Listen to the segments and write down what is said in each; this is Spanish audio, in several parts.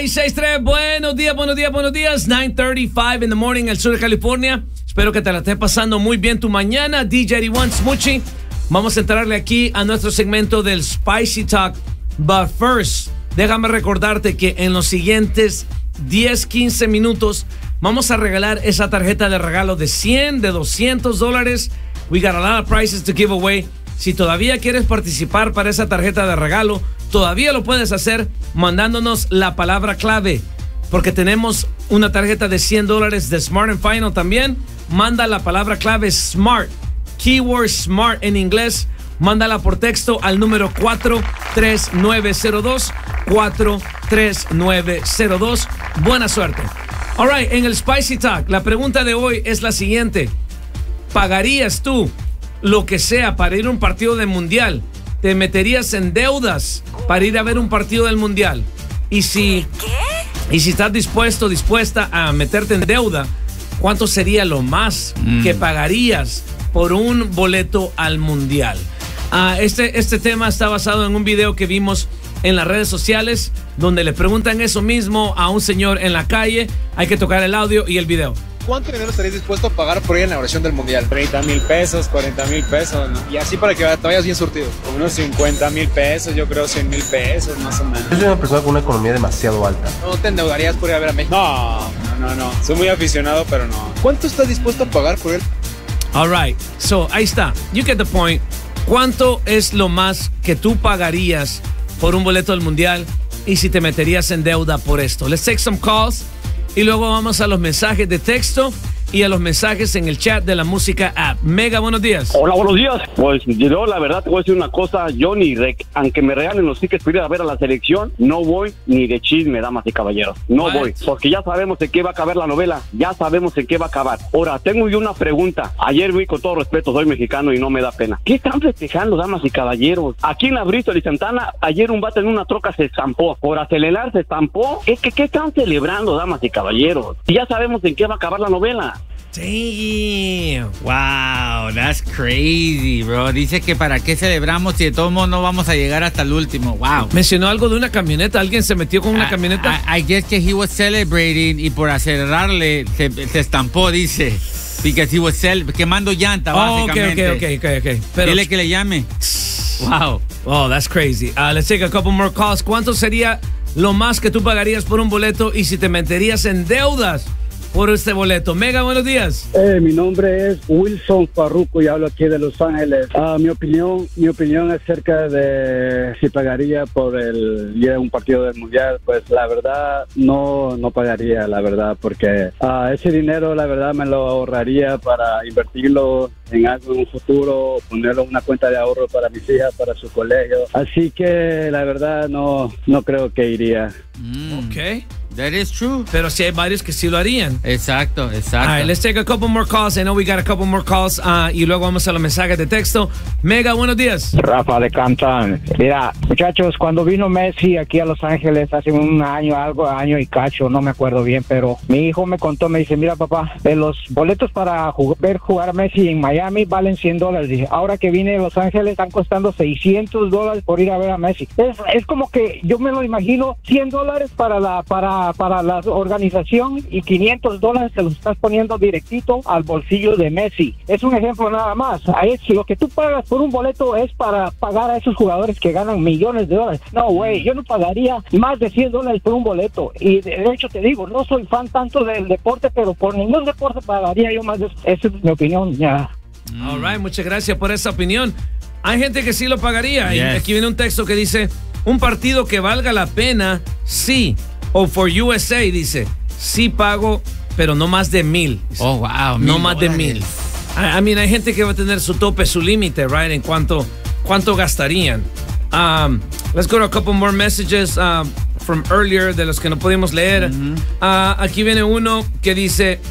96.3, buenos días, buenos días, buenos días. 9:35 in the morning, el sur de California. Espero que te la estés pasando muy bien tu mañana. DJ 81 Smoochie. Vamos a entrarle aquí a nuestro segmento del Spicy Talk. But first, déjame recordarte que en los siguientes 10-15 minutos vamos a regalar esa tarjeta de regalo de $100, de $200. We got a lot of prizes to give away. Si todavía quieres participar para esa tarjeta de regalo, todavía lo puedes hacer mandándonos la palabra clave. Porque tenemos una tarjeta de $100 de Smart and Final también. Manda la palabra clave SMART. Keyword SMART en inglés. Mándala por texto al número 43902. 43902. Buena suerte. All right, en el Spicy Talk, la pregunta de hoy es la siguiente. ¿Pagarías tú lo que sea para ir a un partido del Mundial? ¿Te meterías en deudas para ir a ver un partido del Mundial? Y si estás dispuesta a meterte en deuda, ¿cuánto sería lo más que pagarías por un boleto al Mundial? Este tema está basado en un video que vimos en las redes sociales, donde le preguntan eso mismo a un señor en la calle. Hay que tocar el audio y el video. ¿Cuánto dinero estarías dispuesto a pagar por ir a la inauguración del Mundial? 30,000 pesos, 40,000 pesos, ¿no? Y así para que te vayas bien surtido. Unos 50,000 pesos, yo creo 100,000 pesos más o menos. Yo soy una persona con una economía demasiado alta. ¿No te endeudarías por ir a ver a México? No. Soy muy aficionado, pero no. ¿Cuánto estás dispuesto a pagar por ir? All right, so ahí está. You get the point. ¿Cuánto es lo más que tú pagarías por un boleto del Mundial y si te meterías en deuda por esto? Let's take some calls. Y luego vamos a los mensajes de texto y a los mensajes en el chat de la música app. Mega, buenos días. Hola, buenos días. Pues yo la verdad te voy a decir una cosa, yo aunque me regalen los tickets para ir a ver a la selección, no voy ni de chisme, damas y caballeros. No voy, porque ya sabemos en qué va a acabar la novela, ya sabemos en qué va a acabar. Ahora, tengo yo una pregunta. Ayer vi, con todo respeto, soy mexicano y no me da pena. ¿Qué están festejando, damas y caballeros? Aquí en la Bristol y Santana, ayer un vato en una troca se estampó. Por acelerar se estampó. ¿Qué están celebrando, damas y caballeros? Y ya sabemos en qué va a acabar la novela. Damn. Wow, that's crazy, bro. Dice que para qué celebramos si de todos modos no vamos a llegar hasta el último. Wow. Mencionó algo de una camioneta. ¿Alguien se metió con una camioneta? I guess que he was celebrating y por acelerarle se estampó, dice. Because he was quemando llanta, básicamente. Okay. Pero, dile que le llame. Wow. Oh, that's crazy. Let's take a couple more calls. ¿Cuánto sería lo más que tú pagarías por un boleto y si te meterías en deudas por este boleto? Mega, buenos días. Mi nombre es Wilson Farruco y hablo aquí de Los Ángeles. Mi opinión acerca de si pagaría por ir a un partido del Mundial, pues la verdad no pagaría, la verdad, porque ese dinero la verdad me lo ahorraría para invertirlo en algo en un futuro, ponerlo en una cuenta de ahorro para mis hijas, para su colegio. Así que la verdad no creo que iría. Okay. That is true. Pero si hay varios que sí lo harían. Exacto. All right, let's take a couple more calls. I know we got a couple more calls. Y luego vamos a los mensajes de texto. Mega, buenos días. Rafa de Canton. Mira, muchachos, cuando vino Messi aquí a Los Ángeles hace un año y cacho, no me acuerdo bien, pero mi hijo me contó, me dice, mira papá, los boletos para ver jugar a Messi en Miami valen $100. Dije, ahora que vine a Los Ángeles están costando $600 por ir a ver a Messi. Es como que yo me lo imagino, $100 para la organización y $500 se los estás poniendo directito al bolsillo de Messi. Es un ejemplo nada más. Ahí lo que tú pagas por un boleto es para pagar a esos jugadores que ganan millones de dólares. No, güey, yo no pagaría más de $100 por un boleto. Y de hecho te digo, no soy fan tanto del deporte, pero por ningún deporte pagaría yo más de eso. Esa es mi opinión, ya. All right, muchas gracias por esa opinión. Hay gente que sí lo pagaría. Yes. Y aquí viene un texto que dice, un partido que valga la pena, sí. O for USA, dice, sí pago, pero no más de 1,000. Oh, wow. No más de 1,000. I mean, hay gente que va a tener su tope, su límite, right? En cuánto gastarían. Let's go to a couple more messages from earlier, de los que no pudimos leer. Aquí viene uno que dice,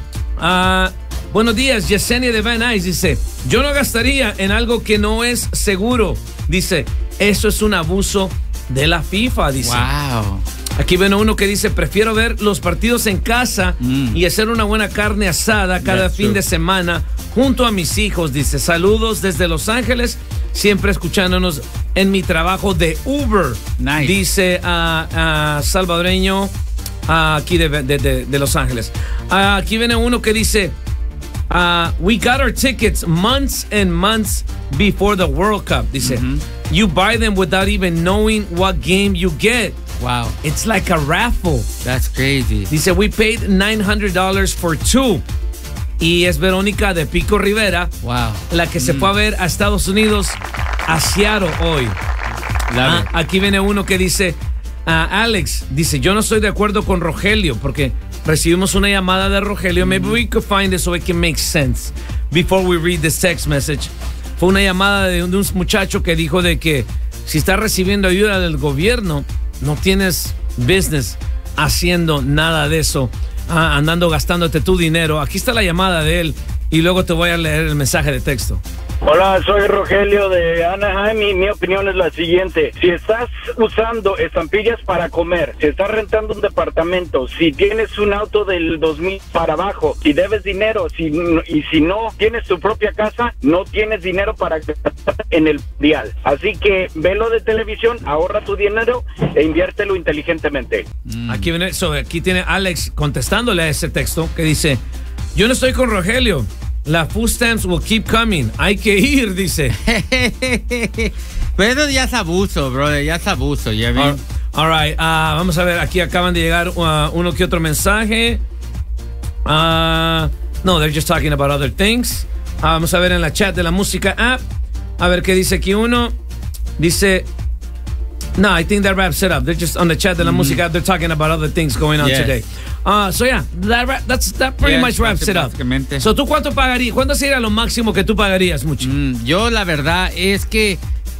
buenos días, Yesenia de Van Nuys, dice, yo no gastaría en algo que no es seguro. Dice, eso es un abuso de la FIFA, dice. Wow. Aquí viene uno que dice, prefiero ver los partidos en casa y hacer una buena carne asada cada fin de semana junto a mis hijos. Dice, saludos desde Los Ángeles. siempre escuchándonos en mi trabajo de Uber. Nice. Dice salvadoreño aquí de Los Ángeles. Aquí viene uno que dice, we got our tickets months and months before the World Cup. Dice, you buy them without even knowing what game you get. Wow. It's like a raffle. That's crazy. Dice, we paid $900 for two. Y es Verónica de Pico Rivera, Wow. la que se fue a ver a Estados Unidos, a Seattle hoy. Aquí viene uno que dice, Alex, dice, yo no estoy de acuerdo con Rogelio porque recibimos una llamada de Rogelio. Maybe we could find it so it can make sense before we read this text message. Fue una llamada de un muchacho que dijo de que si estás recibiendo ayuda del gobierno, no tienes business haciendo nada de eso, andando gastándote tu dinero. Aquí está la llamada de él y luego te voy a leer el mensaje de texto. Hola, soy Rogelio de Anaheim y mi opinión es la siguiente. Si estás usando estampillas para comer, si estás rentando un departamento, si tienes un auto del 2000 para abajo, si debes dinero, y si no tienes tu propia casa, no tienes dinero para gastar en el mundial. Así que velo de televisión, ahorra tu dinero e inviértelo inteligentemente. Aquí tiene Alex contestándole a ese texto que dice, yo no estoy con Rogelio. La food stamps will keep coming. Hay que ir, dice. Pero eso ya es abuso, brother. Ya es abuso. Ya ven. All right. Vamos a ver. Aquí acaban de llegar uno que otro mensaje. No, they're just talking about other things. Vamos a ver en la chat de la música app. A ver qué dice aquí uno. Dice, no, I think that wraps it up. They're just on the chat de la música app. They're talking about other things going on today. So yeah, that pretty much wraps it up. So, ¿tú cuánto pagarías? ¿Cuánto sería lo máximo que tú pagarías, Muchi? Yo la verdad es que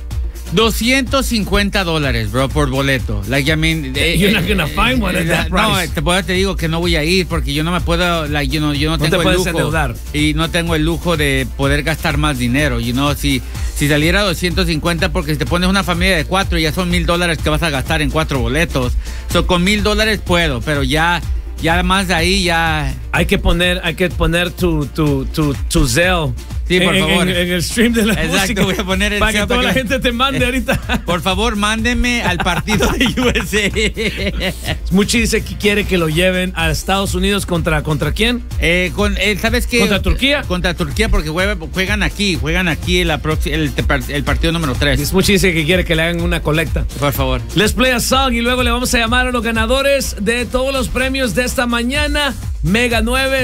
$250, bro, por boleto. Like, I mean, you're not gonna find one at that price. No, te digo que no voy a ir porque yo no me puedo, like, yo no tengo el lujo endeudar. y no tengo el lujo de poder gastar más dinero. Si saliera 250, porque si te pones una familia de 4 ya son $1,000 que vas a gastar en 4 boletos. So, con $1,000 puedo, pero ya más de ahí ya hay que poner tu Zelle. Sí, por favor. En el stream de la música. Voy a poner el para que toda la gente te mande ahorita. Por favor, mándenme al partido de USA. Muchi dice que quiere que lo lleven a Estados Unidos ¿contra quién? ¿Sabes qué? ¿Contra Turquía? Contra Turquía porque juegan aquí el partido número 3. Muchi dice que quiere que le hagan una colecta. Por favor. Let's play a song y luego le vamos a llamar a los ganadores de todos los premios de esta mañana. Mega 9.